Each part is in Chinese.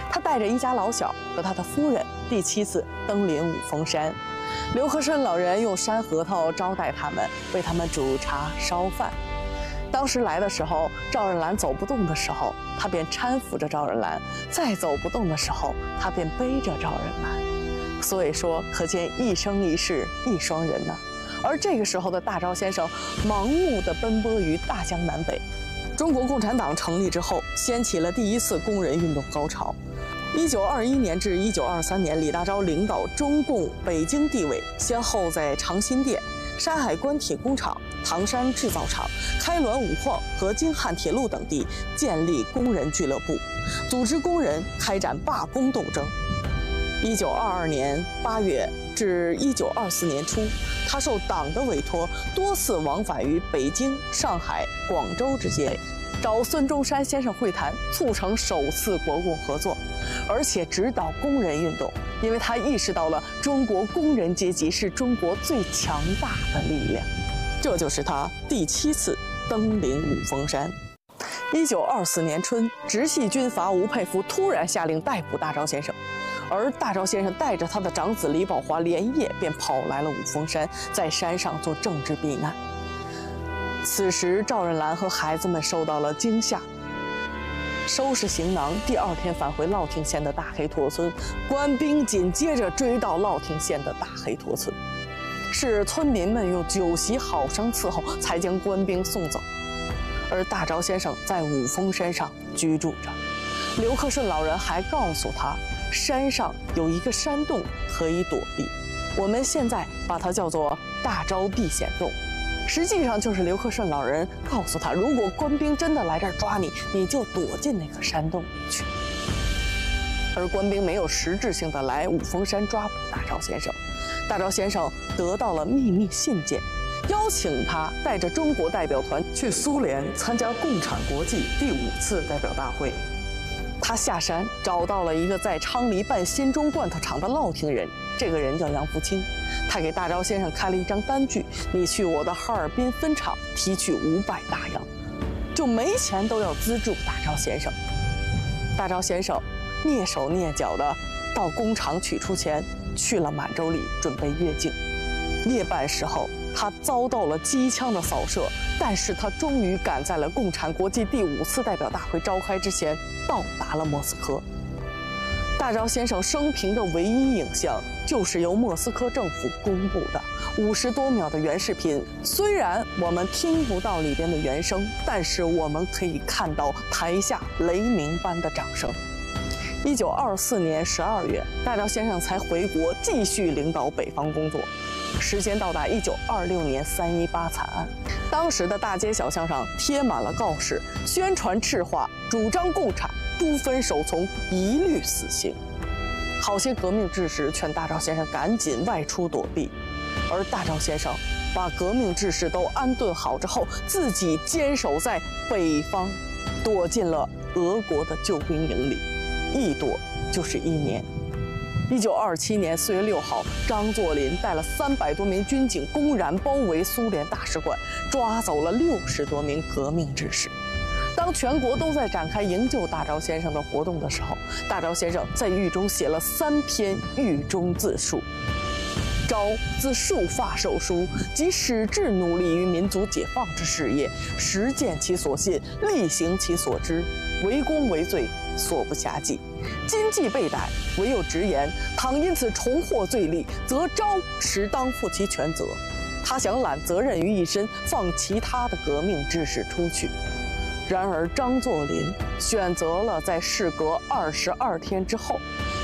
他带着一家老小和他的夫人、第7次登临五峰山。刘克顺老人用山核桃招待他们，为他们煮茶烧饭。当时来的时候，赵仁兰走不动的时候，他便搀扶着赵仁兰；再走不动的时候，他便背着赵仁兰。所以说，可见一生一世一双人呢。而这个时候的大赵先生，盲目地奔波于大江南北。中国共产党成立之后，掀起了第1次工人运动高潮。1921年至1923年，李大钊领导中共北京地委，先后在长辛店、山海关铁工厂、唐山制造厂、开滦五矿和京汉铁路等地建立工人俱乐部，组织工人开展罢工斗争。1922年8月至1924年初，他受党的委托，多次往返于北京、上海、广州之间，找孙中山先生会谈，促成首次国共合作，而且指导工人运动，因为他意识到了中国工人阶级是中国最强大的力量。这就是他第7次登临五峰山。1924年春，直系军阀吴佩孚突然下令逮捕大钊先生，而大钊先生带着他的长子李宝华连夜便跑来了五峰山，在山上做政治避难。此时赵仁兰和孩子们受到了惊吓，收拾行囊，第2天返回乐亭县的大黑坨村。官兵紧接着追到乐亭县的大黑坨村，是村民们用酒席好生伺候，才将官兵送走。而大钊先生在五峰山上居住着。刘克顺老人还告诉他，山上有一个山洞可以躲避，我们现在把它叫做大钊避险洞。实际上就是刘克顺老人告诉他，如果官兵真的来这儿抓你，你就躲进那个山洞里去。而官兵没有实质性的来五峰山抓捕大钊先生，大钊先生得到了秘密信件，邀请他带着中国代表团去苏联参加共产国际第5次代表大会。他下山找到了一个在昌黎办新中罐头厂的乐亭人，这个人叫杨福清。他给大钊先生开了一张单据，你去我的哈尔滨分厂提取500大洋，就没钱都要资助大钊先生。大钊先生蹑手蹑脚的到工厂取出钱，去了满洲里准备越境。夜半时候，他遭到了机枪的扫射，但是他终于赶在了共产国际第5次代表大会召开之前到达了莫斯科。大钊先生生平的唯一影像，就是由莫斯科政府公布的50多秒的原视频。虽然我们听不到里边的原声，但是我们可以看到台下雷鸣般的掌声。1924年12月，大钊先生才回国，继续领导北方工作。时间到达1926年3·18惨案，当时的大街小巷上贴满了告示，宣传赤化，主张共产，不分首从，一律死刑。好些革命志士劝大钊先生赶紧外出躲避，而大钊先生把革命志士都安顿好之后，自己坚守在北方，躲进了俄国的救兵营里，一躲就是1年。1927年4月6号，张作霖带了300多名军警公然包围苏联大使馆，抓走了60多名革命志士。当全国都在展开营救大钊先生的活动的时候，大钊先生在狱中写了3篇狱中自述。钊自束发受书，即矢志努力于民族解放之事业，实践其所信，力行其所知，为功为罪，所不暇计。今既被逮，唯有直言，倘因此重获罪力，则钊实当负其全责。他想揽责任于一身，放其他的革命志士出去。然而张作霖选择了在事隔22天之后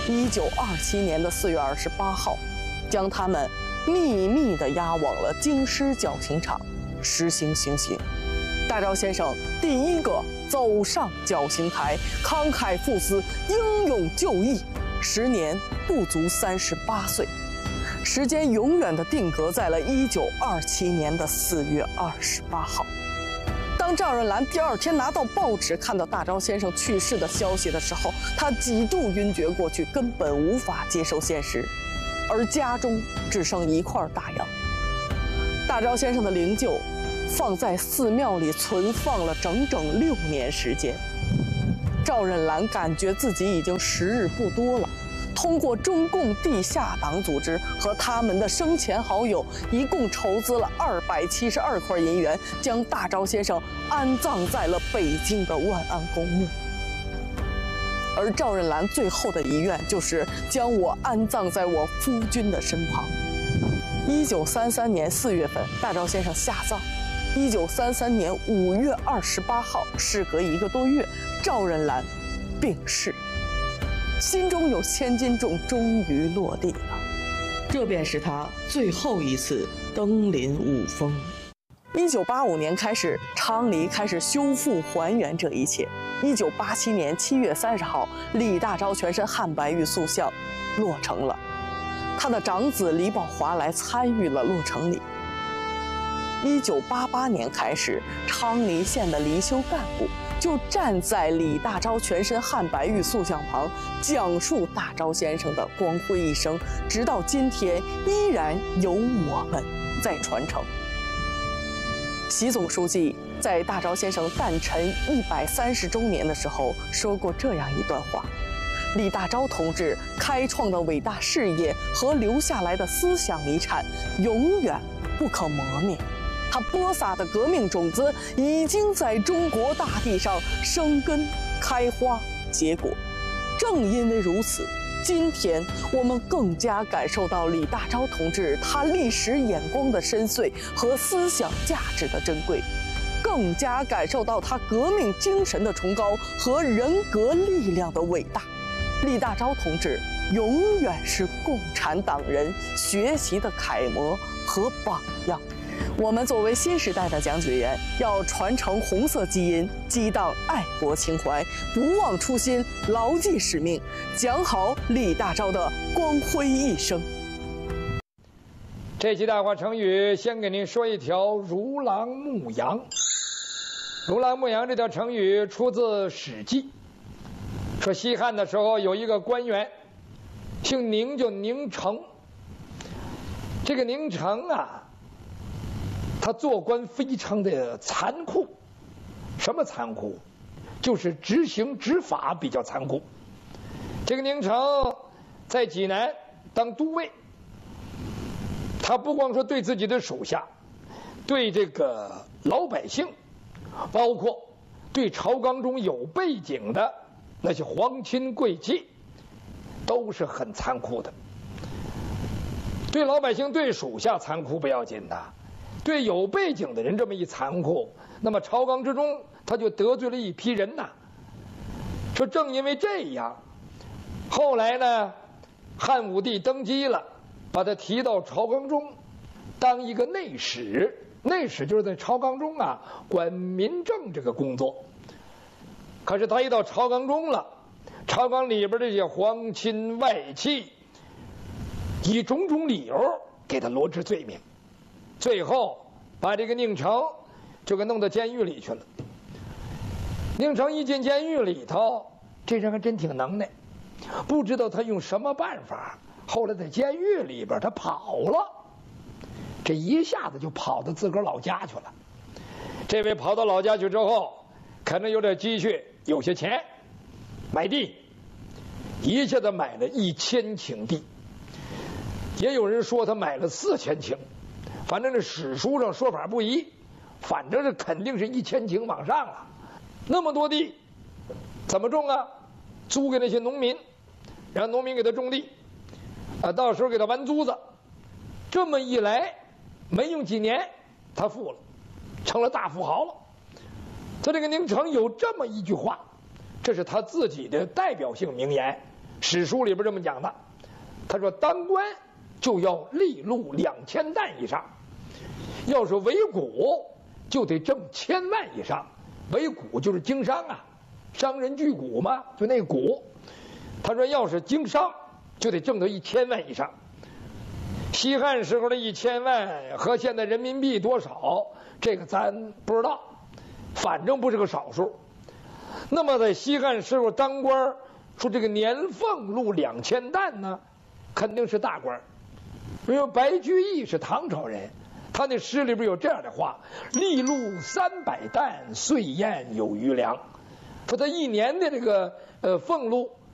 ，1927年的4月28号，将他们秘密地押往了京师绞刑场实行行刑。大钊先生第一个走上绞刑台，慷慨赴死，英勇就义，时年不足38岁，时间永远地定格在了1927年的4月28号。当赵仁兰第2天拿到报纸，看到大钊先生去世的消息的时候，他几度晕厥过去，根本无法接受现实，而家中只剩1块大洋。大钊先生的灵柩放在寺庙里存放了整整6年时间。 赵任兰感觉自己已经时日不多了，通过中共地下党组织和他们的生前好友，一共筹资了272块银元，将大钊先生安葬在了北京的万安公墓。而赵任兰最后的遗愿就是将我安葬在我夫君的身旁。1933年4月份，大钊先生下葬。1933年5月28号，事隔1个多月，赵任兰病逝。心中有千斤重终于落地了，这便是他最后一次登临五峰。1985年开始，昌黎开始修复还原这一切。1987年7月30号，李大钊全身汉白玉塑像落成了，他的长子李宝华来参与了落成礼。1988年开始，昌黎县的离休干部就站在李大钊全身汉白玉塑像旁，讲述大钊先生的光辉一生，直到今天依然由我们在传承。习总书记在大钊先生诞辰130周年的时候说过这样一段话：李大钊同志开创的伟大事业和留下来的思想遗产永远不可磨灭，他播撒的革命种子已经在中国大地上生根、开花、结果。正因为如此，今天我们更加感受到李大钊同志他历史眼光的深邃和思想价值的珍贵，更加感受到他革命精神的崇高和人格力量的伟大。李大钊同志永远是共产党人学习的楷模和榜样。我们作为新时代的讲解员，要传承红色基因，激荡爱国情怀，不忘初心，牢记使命，讲好李大钊的光辉一生。 这期大话成语，先给您说一条如狼牧羊。如狼牧羊这条成语出自《史记》，说西汉的时候有一个官员，姓宁，叫宁成。这个宁成啊，他做官非常的残酷。什么残酷？就是执行执法比较残酷。这个宁成在济南当都尉，他不光说对自己的手下，对这个老百姓，包括对朝纲中有背景的那些皇亲贵戚，都是很残酷的。对老百姓、对属下残酷不要紧的，对有背景的人这么一残酷，那么朝纲之中他就得罪了一批人呐。说正因为这样，后来呢，汉武帝登基了，把他提到朝纲中当一个内史。内史就是在朝纲中啊管民政这个工作。可是他一到朝纲中了，朝纲里边这些皇亲外戚以种种理由给他罗织罪名，最后把这个宁成就给弄到监狱里去了。宁成一进监狱里头，这人还真挺能耐，不知道他用什么办法，后来在监狱里边他跑了，这一下子就跑到自个儿老家去了。这位跑到老家去之后，可能有点积蓄，有些钱，买地，一下子买了1000顷地，也有人说他买了4000顷，反正这史书上说法不一，反正是肯定是1000顷往上了。那么多地怎么种啊？租给那些农民，让农民给他种地，到时候给他完租子。这么一来，没用几年，他富了，成了大富豪了。他这个宁成有这么一句话，这是他自己的代表性名言，史书里边这么讲的。他说：“当官就要利禄2000担以上，要是为股就得挣1000万以上。为股就是经商啊，商人聚股嘛，就那股。他说要是经商就得挣到1000万以上。西汉时候的1000万和现在人民币多少，这个咱不知道，反正不是个少数。那么在西汉时候当官，说这个年俸禄2000担呢，肯定是大官。因为白居易是唐朝人，他那诗里边有这样的话：利禄300担，岁晏有余粮。 说他一年的这个俸禄